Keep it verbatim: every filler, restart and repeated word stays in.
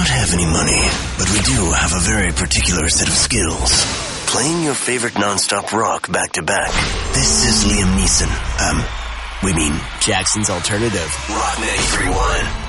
not have any money, but we do have a very particular set of skills. Playing your favorite non-stop rock back-to-back. This is Liam Neeson. Um, we mean... Jackson's Alternative. Rock ninety-three point one.